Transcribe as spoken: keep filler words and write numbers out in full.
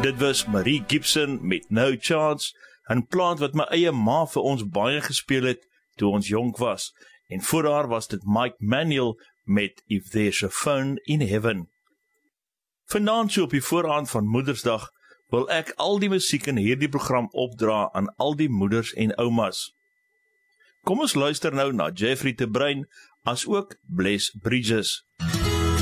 Dit was Marie Gibson met No Chance, 'n plaat wat my eie ma vir ons baie gespeel het toe ons jonk was. En voor haar was dit Mike Manuel met If There's a Phone in Heaven. Vanaand so op die vooraand van Moedersdag wil ek al die musiek in hierdie program opdra aan al die moeders en oumas. Kom ons luister nou na Jeffrey de Bruin, as ook Bless Bridges.